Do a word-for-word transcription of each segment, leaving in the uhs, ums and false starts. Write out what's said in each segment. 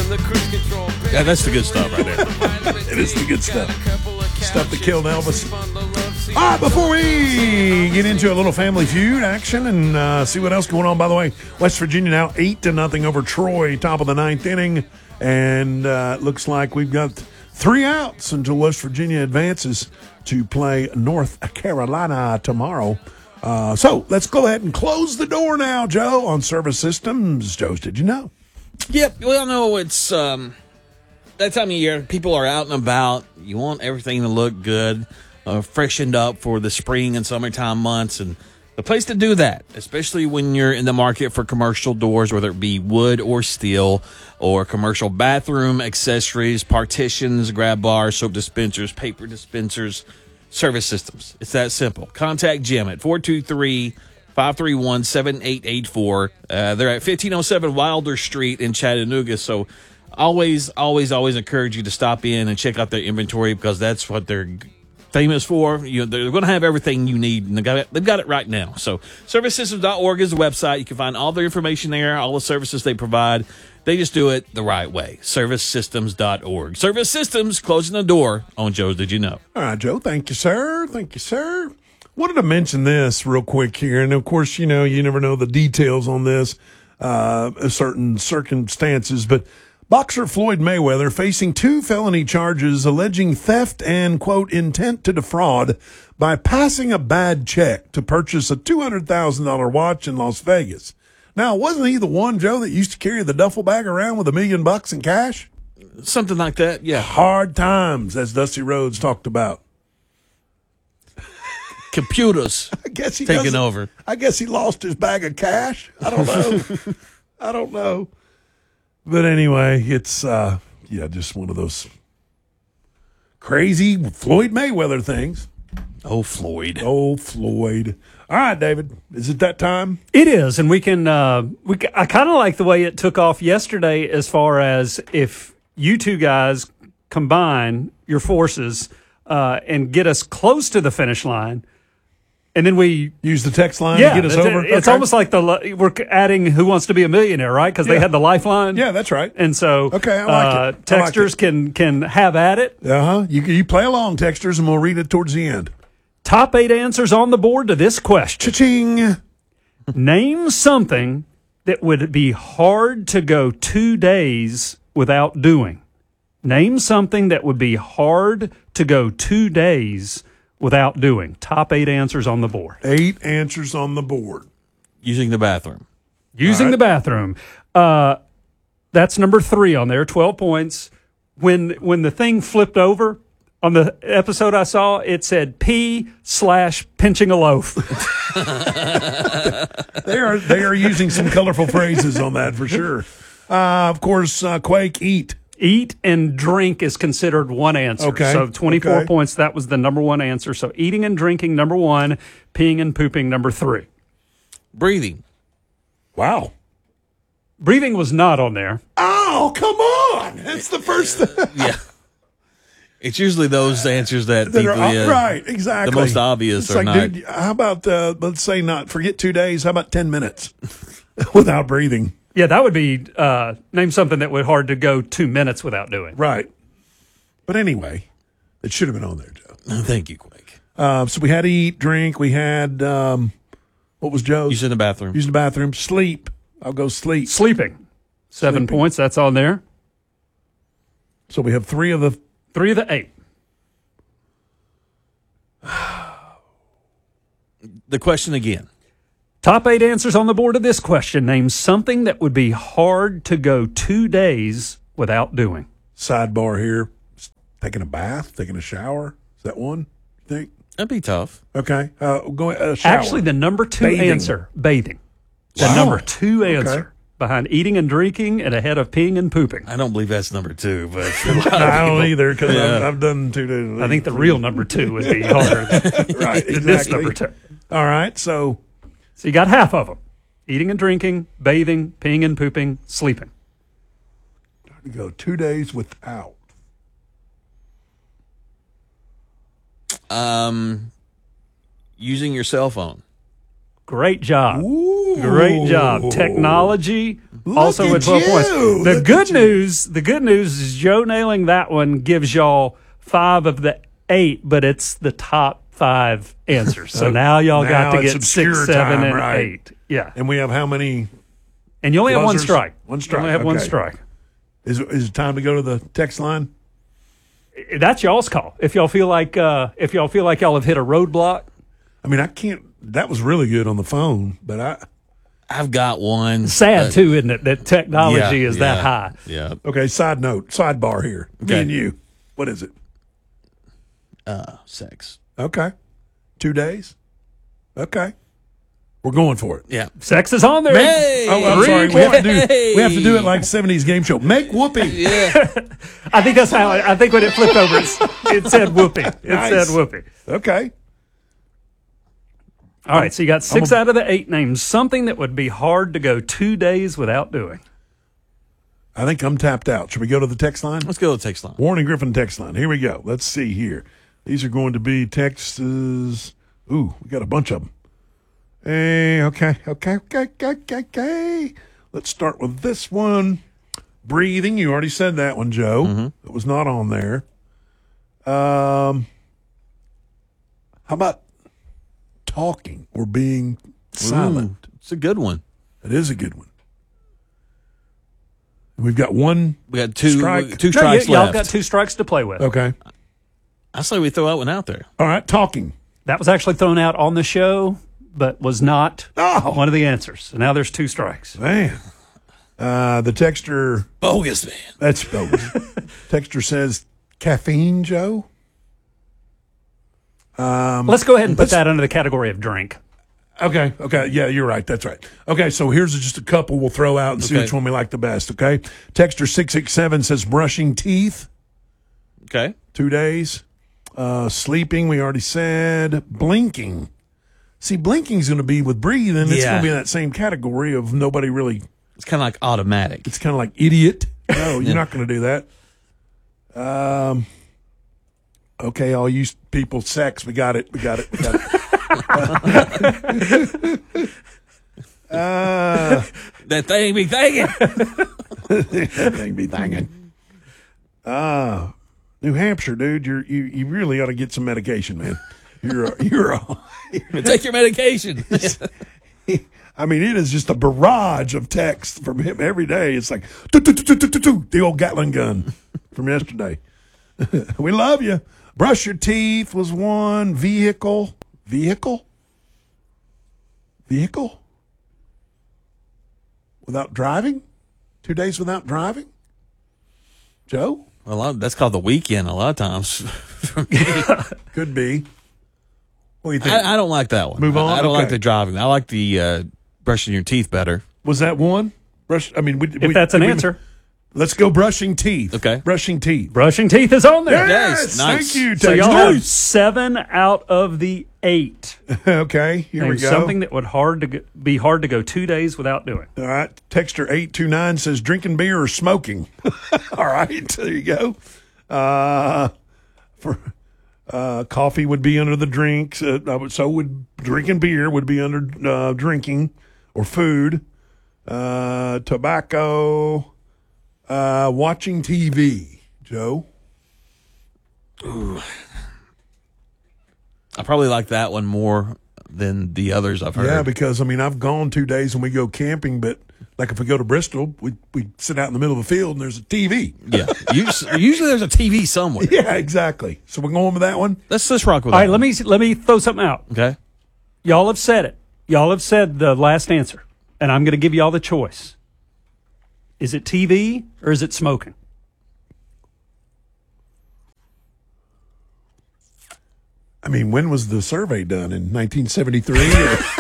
Yeah, that's the good stuff right there. It is the good stuff. Stuff that killed Elvis. All right, before we get into a little Family Feud action and uh, see what else going on, by the way, West Virginia now eight to nothing over Troy, top of the ninth inning, and uh, it looks like we've got three outs until West Virginia advances to play North Carolina tomorrow. Uh, so let's go ahead and close the door now, Joe, on Service Systems. Joe's, did you know? Yep. Well, no, it's um, that time of year. People are out and about. You want everything to look good, uh, freshened up for the spring and summertime months. And the place to do that, especially when you're in the market for commercial doors, whether it be wood or steel, or commercial bathroom accessories, partitions, grab bars, soap dispensers, paper dispensers, Service Systems. It's that simple. Contact Jim at four two three, five three one, seven eight eight four. Uh, they're at fifteen oh seven Wilder Street in Chattanooga. So always, always, always encourage you to stop in and check out their inventory because that's what they're famous for. You know, they're going to have everything you need, and they've got it, they've got it right now. So service systems dot org is the website. You can find all their information there, all the services they provide. They just do it the right way. service systems dot org. Service Systems, closing the door on Joe's Did You Know? All right, Joe. Thank you, sir. Thank you, sir. Wanted to mention this real quick here. And, of course, you know, you never know the details on this, uh, certain circumstances. But boxer Floyd Mayweather facing two felony charges alleging theft and, quote, intent to defraud by passing a bad check to purchase a two hundred thousand dollars watch in Las Vegas. Now, wasn't he the one, Joe, that used to carry the duffel bag around with a million bucks in cash? Something like that, yeah. Hard times, as Dusty Rhodes talked about. Computers I guess he taking over. I guess he lost his bag of cash. I don't know. I don't know. But anyway, it's, uh, yeah, just one of those crazy Floyd Mayweather things. Oh, Floyd. Oh, Floyd. All right, David. Is it that time? It is, and we can. Uh, we I kind of like the way it took off yesterday, as far as if you two guys combine your forces uh, and get us close to the finish line, and then we use the text line yeah, to get us it's, over. It's okay. almost like the we're adding Who Wants to Be a Millionaire, right? Because yeah. they had the lifeline. Yeah, that's right. And so, okay, I like uh, it. I texters like it. can can have at it. Uh huh. You you play along, texters, and we'll read it towards the end. Top eight answers on the board to this question. Cha-ching. Name something that would be hard to go two days without doing. Name something that would be hard to go two days without doing. Top eight answers on the board. Eight answers on the board. Using the bathroom. Using right. the bathroom. Uh, that's number three on there, twelve points. When when the thing flipped over, on the episode I saw, it said P slash pinching a loaf. they are they are using some colorful phrases on that for sure. Uh, of course, uh, Quake, eat. Eat and drink is considered one answer. Okay. So twenty-four okay. points, that was the number one answer. So eating and drinking, number one. Peeing and pooping, number three. Breathing. Wow. Breathing was not on there. Oh, come on. That's the first thing. Yeah. It's usually those answers that, that people, are, yeah, right, exactly. the most obvious it's are like, not. Dude, how about, uh, let's say not, forget two days, how about ten minutes without breathing? Yeah, that would be, uh, name something that would hard to go two minutes without doing. Right. But anyway, it should have been on there, Joe. Thank you, Quake. Uh, so we had to eat, drink, we had, um, what was Joe's? Using the bathroom. Using the bathroom, sleep. I'll go sleep. Sleeping. Seven Sleeping. points, that's on there. So we have three of the... Three of the eight. The question again. Top eight answers on the board of this question. Name something that would be hard to go two days without doing. Sidebar here. Taking a bath, taking a shower. Is that one, you think? That'd be tough. Okay. Uh, go uh, shower. Actually, the number two Bathing. answer, bathing. The Wow. number two answer. Okay. Behind eating and drinking and ahead of peeing and pooping. I don't believe that's number two, but a lot of I don't people- either because Yeah. I've, I've done two days. I think the real number two would be harder than right, this exactly. number two. All right, so So you got half of them. Eating and drinking, bathing, peeing and pooping, sleeping. we go two days without. Um, using your cell phone. Great job. Ooh, Great job. Technology also Look with at twelve you. points. The Look good at you. news, the good news is Joe nailing that one gives y'all five of the eight, but it's the top five answers. So now y'all Now got to it's get obscure six, seven, time, and right. eight. Yeah. And we have how many? And you only have one buzzers? strike. One strike, You only have one okay. strike. Is it, is it time to go to the text line? That's y'all's call. If y'all feel like uh, if y'all feel like y'all have hit a roadblock, I mean, I can't. That was really good on the phone, but I. I've got one. sad uh, too, isn't it? That technology yeah, is that yeah, high. Yeah. Okay, side note, sidebar here. Me Okay. and you. What is it? Uh, sex. Okay. Two days? Okay. We're going for it. Yeah. Sex is on there. Hey! Oh, I'm Three sorry. We have, to do, Hey! we have to do it like seventies game show. Make whoopee. Yeah. I think that's how. I think when it flipped over, it's, it said whoopee. It Nice. said whoopee. Okay. All right, so you got six I'm a- out of the eight names. Something that would be hard to go two days without doing. I think I'm tapped out. Should we go to the text line? Let's go to the text line. Warren and Griffin text line. Here we go. Let's see here. These are going to be texts. Ooh, we got a bunch of them. Hey, okay, okay, okay, okay, okay, okay. Let's start with this one. Breathing. You already said that one, Joe. Mm-hmm. It was not on there. Um, how about talking or being silent? Ooh, it's a good one. It is a good one. We've got one. We got two Strike. two No, strikes y- y'all left. got two strikes to play with. Okay. I say we throw that one out there. All right. Talking. That was actually thrown out on the show, but was not Oh. one of the answers. So now there's two strikes. Man. Uh, the texter, Bogus man. that's bogus. Texter says caffeine, Joe. Let's go ahead and put let's- that under the category of drink. Okay. Okay. Yeah, you're right. That's right. Okay. So here's just a couple we'll throw out and see Okay. which one we like the best. Okay. Texter six six seven says brushing teeth, Okay. two days. Uh, sleeping, we already said. Blinking. See, blinking's going to be with breathing. It's Yeah. going to be in that same category of nobody really. It's kind of like automatic. It's kind of like idiot. No, you're not going to do that. Um. Okay, all you people, sex. We got it. We got it. We got it. uh, That thing be thinking. that thing be thangin'. Uh, New Hampshire, dude. You're you you really ought to get some medication, man. You're a, you're a, Take your medication. I mean, it is just a barrage of text from him every day. It's like "Toot, toot, toot, toot, toot, toot," the old Gatling gun from yesterday. We love you. Brush your teeth was one. Vehicle, vehicle, vehicle. Without driving, two days without driving. Joe, A lot, that's called the weekend a lot of times. could be. What do you think? I, I don't like that one. Move on? I, I don't like Okay. the driving. I like the uh, brushing your teeth better. Was that one? Brush. I mean, we, If that's an answer. let's go. Brushing teeth. Okay. Brushing teeth. Brushing teeth is on there. Yes, Nice, nice. thank you. So Text. y'all have Nice. seven out of the eight. Okay, here Name we go. something that would hard to go, be hard to go two days without doing. All right, Texter eight two nine says drinking beer or smoking. All right, there you go. Uh, for uh, coffee would be under the drinks. Uh, I would- so would drinking beer would be under uh, drinking or food. Uh, tobacco. Uh, watching T V. Joe. I probably like that one more than the others I've heard. Yeah, because I mean I've gone two days when we go camping, but like if we go to Bristol, we we sit out in the middle of the field and there's a T V. yeah. Usually, usually there's a T V somewhere. Yeah, exactly. So we're going with that one. Let's let's rock with All that. right, let me let me throw something out. Okay. Y'all have said it. Y'all have said the last answer, and I'm going to give y'all the choice. Is it T V or is it smoking? I mean, when was the survey done? In nineteen seventy-three?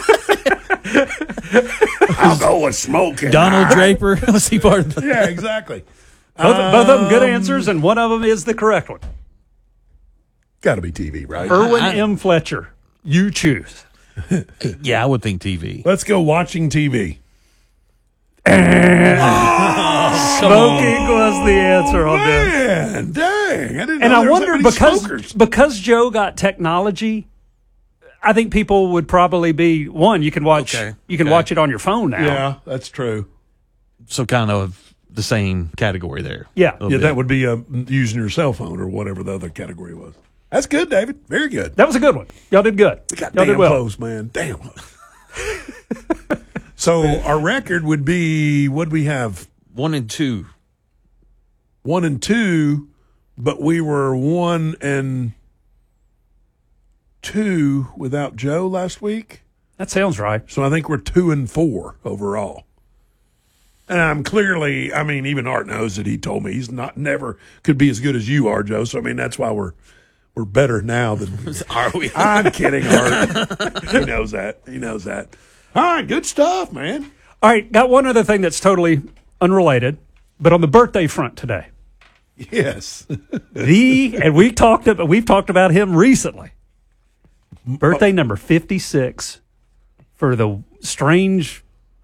I'll go with smoking. Donald Draper. Was he part of the Yeah, exactly. Both, both of them good Um, answers, and one of them is the correct one. Got to be T V, right? Irwin I- M. Fletcher. You choose. Yeah, I would think T V. Let's go watching T V. Smoking was the answer on this. Man, dang. I didn't And know I there was wonder that many because smokers. because Joe got technology, I think people would probably be one. You can watch. Okay. You can Okay. watch it on your phone now. Yeah, that's true. So kind of the same category there. Yeah. A little Yeah, bit. that would be uh, using your cell phone or whatever the other category was. That's good, David. Very good. That was a good one. Y'all did good. We got Y'all damn did well. close, man. Damn. So our record would be, what'd we have? One and two. One and two, but we were one and two without Joe last week. That sounds right. So I think we're two and four overall. And I'm clearly, I mean, even Art knows that. He told me he's not never could be as good as you are, Joe. So I mean, that's why we're we're better now than Are we? I'm kidding, Art. He knows that. He knows that. All right, good stuff, man. All right, got one other thing that's totally unrelated, but on the birthday front today. Yes. The and we talked about we've talked about him recently. Birthday number fifty-six for the strange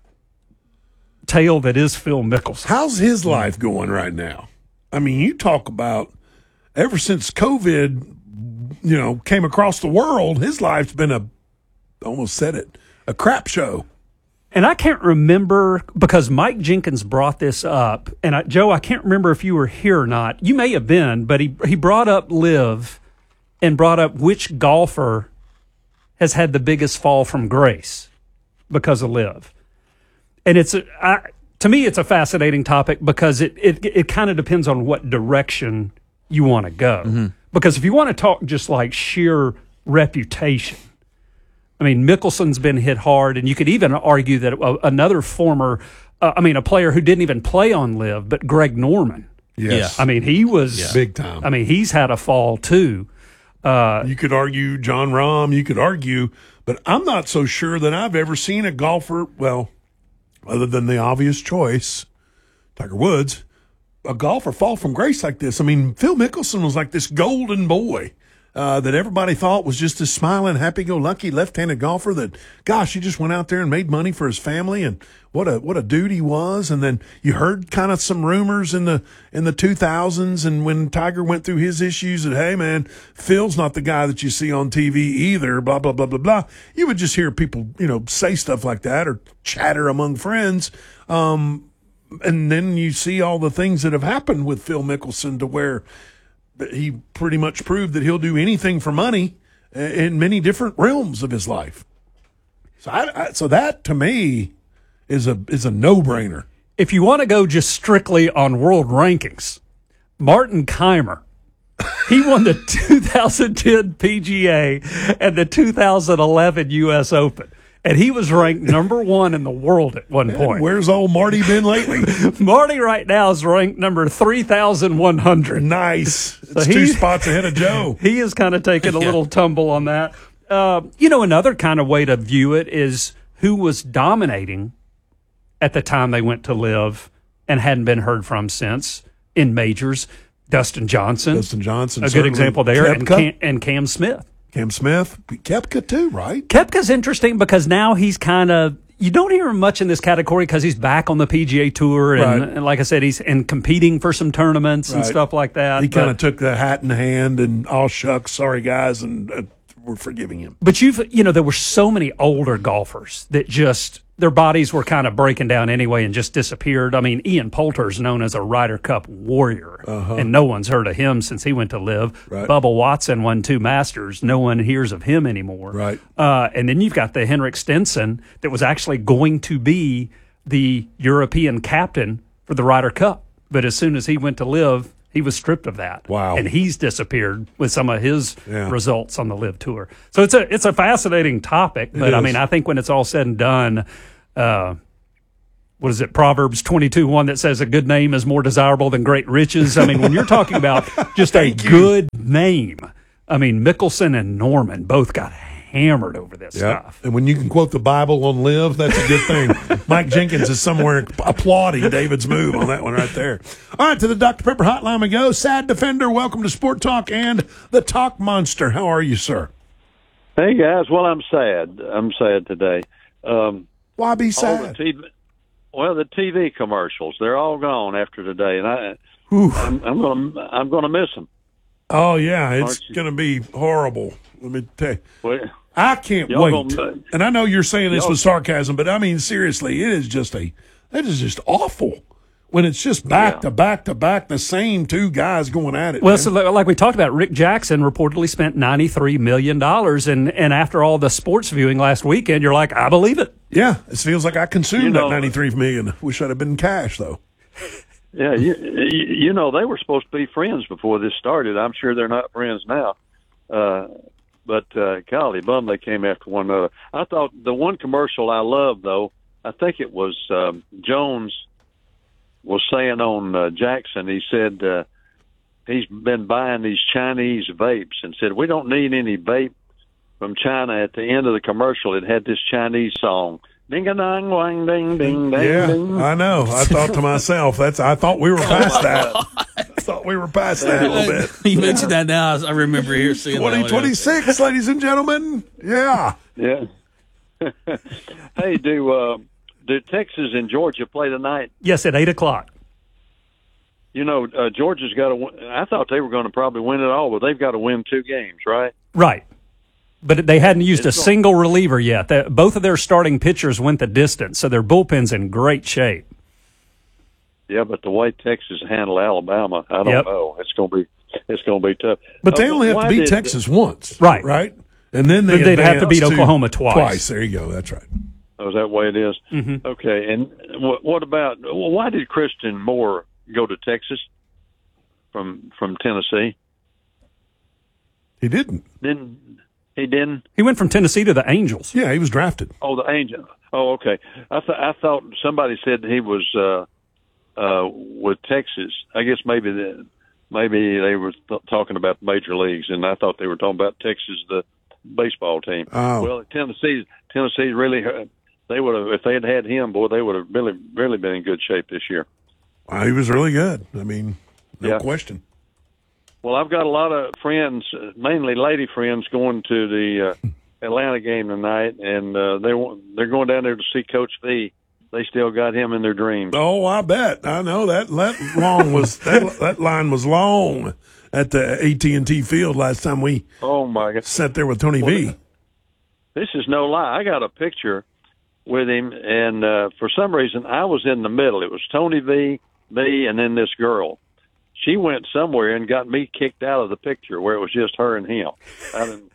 tale that is Phil Mickelson. How's his life going right now? I mean, you talk about ever since COVID, you know, came across the world, his life's been a, almost said it, a crap show. And I can't remember because Mike Jenkins brought this up, and I, Joe, I can't remember if you were here or not. You may have been, but he he brought up Liv and brought up which golfer has had the biggest fall from grace because of Liv. And it's a, I, to me, it's a fascinating topic because it it it kind of depends on what direction you want to go. Mm-hmm. Because if you want to talk just like sheer reputation, I mean, Mickelson's been hit hard, and you could even argue that a, another former, uh, I mean, a player who didn't even play on Liv, but Greg Norman. Yes. I mean, he was Yeah. Big time. I mean, he's had a fall too. You could argue John Rahm, you could argue, but I'm not so sure that I've ever seen a golfer, well, other than the obvious choice, Tiger Woods, a golfer fall from grace like this. I mean, Phil Mickelson was like this golden boy uh, that everybody thought was just this smiling, happy-go-lucky left-handed golfer that, gosh, he just went out there and made money for his family, and what a what a dude he was. And then you heard kind of some rumors in the in the two thousands, and when Tiger went through his issues that, hey, man, Phil's not the guy that you see on T V either, blah, blah, blah, blah, blah. You would just hear people, you know, say stuff like that or chatter among friends. Um, and then you see all the things that have happened with Phil Mickelson to where he pretty much proved that he'll do anything for money in many different realms of his life. So, I, I, so that to me is a is a no brainer. If you want to go just strictly on world rankings, Martin Keimer, he won the two thousand ten P G A and the two thousand eleven U S Open. And he was ranked number one in the world at one point. Where's old Marty been lately? Marty right now is ranked number three thousand one hundred. Nice. It's So two he- spots ahead of Joe. He is kind of taking a little tumble on that. Uh, you know, another kind of way to view it is who was dominating at the time they went to live and hadn't been heard from since in majors. Dustin Johnson, Dustin Johnson, a good certainly. example there, and Koepka. Cam, and Cam Smith. Cam Smith, Koepka too, right? Koepka's interesting because now he's kind of, you don't hear him much in this category because he's back on the P G A Tour. And, Right. and like I said, he's and competing for some tournaments and Right. stuff like that. He But- kind of took the hat in hand and, oh, shucks, sorry, guys, and uh, we're forgiving him. But you've, you know, there were so many older golfers that just, their bodies were kind of breaking down anyway and just disappeared. I mean, Ian Poulter's known as a Ryder Cup warrior, and no one's heard of him since he went to live. Right. Bubba Watson won two Masters. No one hears of him anymore. Right. Uh, and then you've got the Henrik Stenson that was actually going to be the European captain for the Ryder Cup. But as soon as he went to live, he was stripped of that. Wow. And he's disappeared with some of his Yeah. results on the live tour. So it's a it's a fascinating topic, but I is. mean, I think when it's all said and done, uh, what is it, Proverbs twenty-two one that says a good name is more desirable than great riches. I mean, when you're talking about just a good name, I mean, Mickelson and Norman both got hammered over this stuff. And when you can quote the Bible on live, that's a good thing. Mike Jenkins is somewhere applauding David's move on that one right there. All right, to the Doctor Pepper hotline we go. Sad Defender, welcome to Sport Talk and the Talk Monster. How are you, sir? Hey guys, well I'm sad. I'm sad today. Um, Why be all the sad? T V, well, the T V commercials—they're all gone after today, and I, I'm, I'm gonna, I'm gonna miss them. Oh, yeah, it's Aren't you? going to be horrible. Let me tell you. Well, I can't Y'all wait. gonna- and I know you're saying this y'all- with sarcasm, but I mean seriously, it is just a that is just awful when it's just back Yeah. to back to back the same two guys going at it. Well, man. so li- like we talked about, Rick Jackson reportedly spent ninety-three million dollars, and, and after all the sports viewing last weekend, you're like, I believe it. yeah, it feels like I consumed You know- that ninety-three million. Wish I'd have been cash though. Yeah, you, you you know they were supposed to be friends before this started. I'm sure they're not friends now. Uh, but uh, golly, bum they came after one another. I thought the one commercial I loved though, I think it was um, Jones was saying on uh, Jackson. He said uh, he's been buying these Chinese vapes and said we don't need any vape from China. At the end of the commercial, it had this Chinese song. Ding a dong, wang, ding, ding, ding, Yeah, ding. I know. I thought to myself, that's. I thought we were past that. I thought we were past that a little bit. You mentioned that now. I remember here seeing that one. twenty twenty-six, ladies and gentlemen. Yeah. Yeah. Hey, do uh, do Texas and Georgia play tonight? Yes, at eight o'clock. You know, uh, Georgia's got to. Win. I thought they were going to probably win it all, but they've got to win two games, right? Right. But they hadn't used It's a going- single reliever yet. They, both of their starting pitchers went the distance, so their bullpen's in great shape. Yeah, but the way Texas handled Alabama, I don't Yep. know. It's going to be it's going to be tough. But they Uh, only have why to beat did- Texas once. Right. Right? And then they But they'd have to beat advance Oklahoma twice. Twice. There you go. That's right. Oh, is that the way it is? Mm-hmm. Okay. And what, what about? Well, why did Christian Moore go to Texas from from Tennessee? He didn't. Didn't he? Didn't. He went from Tennessee to the Angels. Yeah, he was drafted. Oh, the Angel. Oh, okay. I th- I thought somebody said he was uh, uh, with Texas. I guess maybe the, maybe they were th- talking about major leagues, and I thought they were talking about Texas, the baseball team. Oh. Well, Tennessee, Tennessee really uh, they would have if they had had him, boy, they would have really really been in good shape this year. Uh, he was really good. I mean, no Yeah. question. Well, I've got a lot of friends, uh, mainly lady friends, going to the uh, Atlanta game tonight, and uh, they want, they're going down there to see Coach V. They still got him in their dreams. Oh, I bet. I know that that long was that that line was long at the A T and T field last time we Oh my God! sat there with Tony V. This is no lie. I got a picture with him, and uh, for some reason, I was in the middle. It was Tony V, me, and then this girl. She went somewhere and got me kicked out of the picture where it was just her and him. I didn't,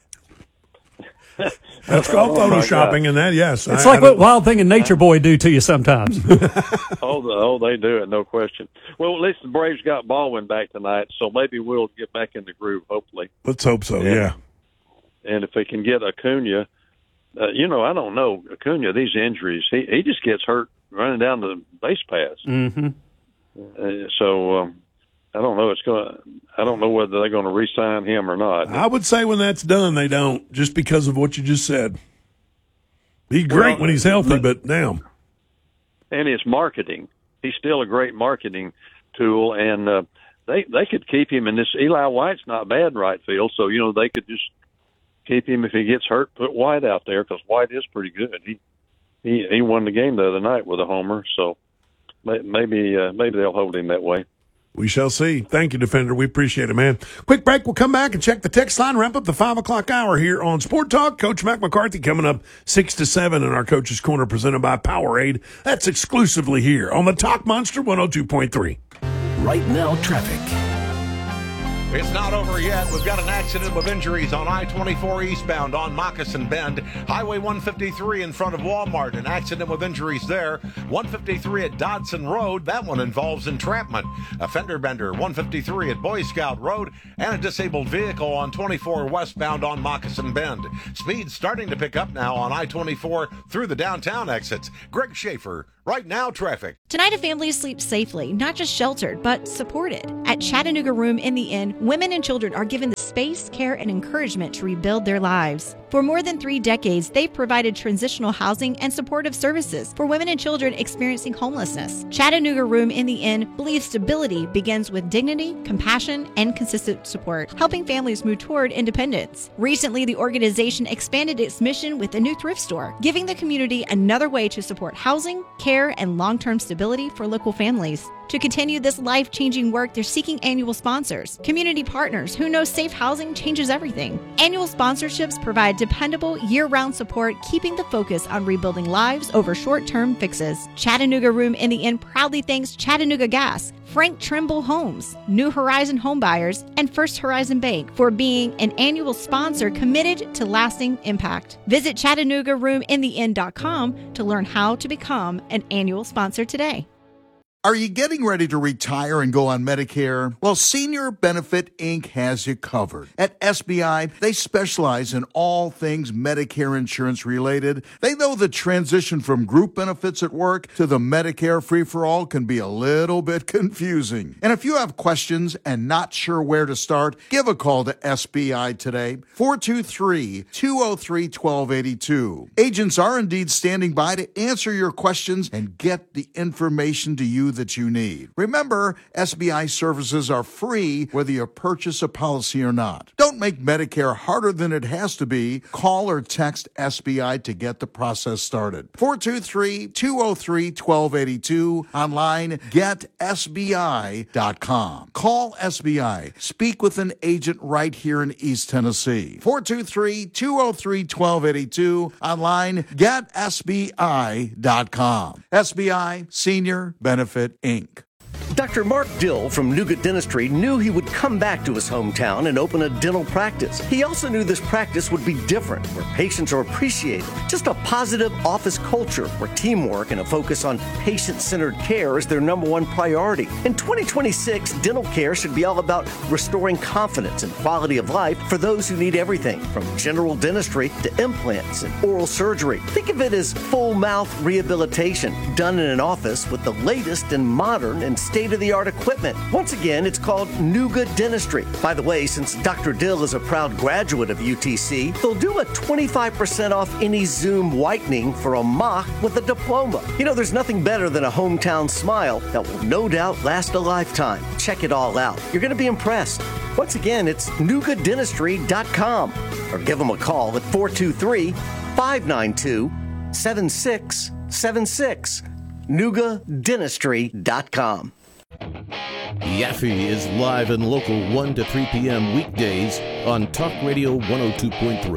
That's called Oh, my photoshopping, and that yes, It's I- like I what don't- Wild Thing and Nature Boy do to you sometimes. oh, the, oh, they do it, no question. Well, at least the Braves got Baldwin back tonight, so maybe we'll get back in the groove, hopefully. Let's hope so. Yeah. Yeah. And if they can get Acuna, uh, you know, I don't know Acuna. These injuries, he he just gets hurt running down the base paths. Mm-hmm. Uh, so um, I don't know. It's going. I don't know whether they're going to re-sign him or not. I would say when that's done, they don't, just because of what you just said. He's great Well, when he's healthy, but damn. And it's marketing. He's still a great marketing tool, and uh, they they could keep him in this. Eli White's not bad right field, so you know they could just keep him if he gets hurt. Put White out there because White is pretty good. He he he won the game the other night with a homer, so may- maybe uh, maybe they'll hold him that way. We shall see. Thank you, Defender. We appreciate it, man. Quick break. We'll come back and check the text line, wrap up the five o'clock hour here on Sport Talk. Coach Mac McCarthy coming up six to seven in our Coach's Corner presented by Powerade. That's exclusively here on the Talk Monster one oh two point three. Right now, traffic. It's not over yet. We've got an accident with injuries on I twenty-four eastbound on Moccasin Bend. Highway one fifty-three in front of Walmart. An accident with injuries there. one fifty-three at Dodson Road. That one involves entrapment. A fender bender. one fifty-three at Boy Scout Road. And a disabled vehicle on twenty-four westbound on Moccasin Bend. Speed starting to pick up now on I twenty-four through the downtown exits. Greg Schaefer. Right now, traffic. Tonight, a family sleeps safely, not just sheltered, but supported. At Chattanooga Room in the Inn, women and children are given the space, care, and encouragement to rebuild their lives. For more than three decades, they've provided transitional housing and supportive services for women and children experiencing homelessness. Chattanooga Room in the Inn believes stability begins with dignity, compassion, and consistent support, helping families move toward independence. Recently, the organization expanded its mission with a new thrift store, giving the community another way to support housing, care, and long-term stability for local families. To continue this life-changing work, they're seeking annual sponsors, community partners who know safe housing changes everything. Annual sponsorships provide dependable, year-round support, keeping the focus on rebuilding lives over short-term fixes. Chattanooga Room in the Inn proudly thanks Chattanooga Gas, Frank Trimble Homes, New Horizon Homebuyers, and First Horizon Bank for being an annual sponsor committed to lasting impact. Visit Chattanooga Room in the Inn dot com to learn how to become an annual sponsor today. Are you getting ready to retire and go on Medicare? Well, Senior Benefit Incorporated has you covered. At S B I, they specialize in all things Medicare insurance related. They know the transition from group benefits at work to the Medicare free-for-all can be a little bit confusing. And if you have questions and not sure where to start, give a call to S B I today, four two three, two oh three, one two eight two. Agents are indeed standing by to answer your questions and get the information to you that you need. Remember, S B I services are free whether you purchase a policy or not. Don't make Medicare harder than it has to be. Call or text S B I to get the process started. four two three, two oh three, one two eight two. Online, get S B I dot com. Call S B I. Speak with an agent right here in East Tennessee. four two three, two oh three, one two eight two. Online, get S B I dot com. S B I, Senior Benefit Incorporated. Doctor Mark Dill from Nougat Dentistry knew he would come back to his hometown and open a dental practice. He also knew this practice would be different, where patients are appreciated. Just a positive office culture where teamwork and a focus on patient-centered care is their number one priority. In twenty twenty-six, dental care should be all about restoring confidence and quality of life for those who need everything, from general dentistry to implants and oral surgery. Think of it as full mouth rehabilitation done in an office with the latest and modern and state-of-the-art equipment. Once again, it's called Nougat Dentistry. By the way, since Doctor Dill is a proud graduate of U T C, they'll do a twenty-five percent off any Zoom whitening for a mock with a diploma. You know, there's nothing better than a hometown smile that will no doubt last a lifetime. Check it all out. You're going to be impressed. Once again, it's nougat dentistry dot com or give them a call at four two three, five nine two, seven six seven six. nougat dentistry dot com. Yaffe is live and local one to three p.m. weekdays on Talk Radio one oh two point three.